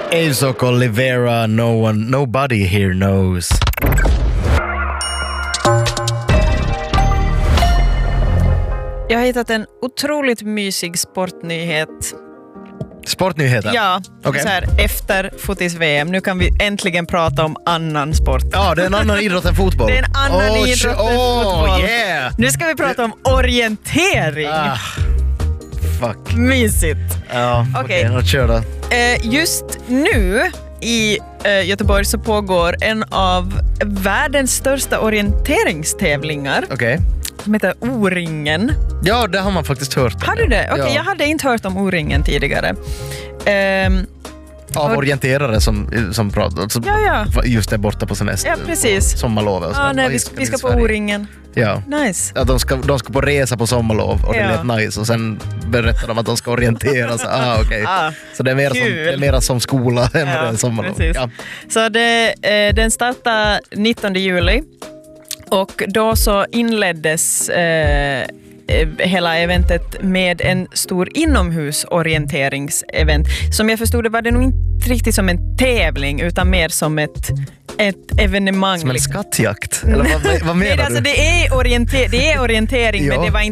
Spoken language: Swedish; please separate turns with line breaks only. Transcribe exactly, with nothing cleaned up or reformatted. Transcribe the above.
Azok Olivera, no one, nobody here knows.
Jag har hittat en otroligt mysig sportnyhet.
Sportnyheter?
Ja,
okay.
Så här, efter fotis-V M. Nu kan vi äntligen prata om annan sport.
Ja, det är en annan idrott än fotboll.
Det är en annan
oh,
idrott än
oh,
fotboll.
Yeah.
Nu ska vi prata om orientering.
Ah, fuck.
Mysigt.
Ja, okej.
Okay.
Okay, kör då.
Eh, just nu i eh, Göteborg så pågår en av världens största orienteringstävlingar.
Okej. Okay.
Som heter O-ringen.
Ja, det har man faktiskt hört.
Har du det? Okej, okay,
ja.
Jag hade inte hört om O-ringen tidigare. Um,
Av
och,
orienterare som, som pratar som
ja, ja.
just är borta på semester.
Ja, precis.
Sommarlovet.
Ja, nej, vi, vi ska på O-ringen.
Ja.
Nice.
Ja, de, ska, de ska på resa på sommarlov och det
ja.
lät nice och sen berättar de att de ska orientera sig. Ah, okay.
ah,
så det är mer som, det är mer som skola än
ja,
en sommarlov. Ja.
Så det, eh, den startar nittonde juli och då så inleddes eh, hela eventet med en stor inomhusorienteringsevent. Som jag förstod det var det nog inte riktigt som en tävling utan mer som ett ett evenemang.
Som en skattjakt? Eller vad, vad menar
Nej,
du?
alltså det är, orienter- det är orientering
ja.
men det var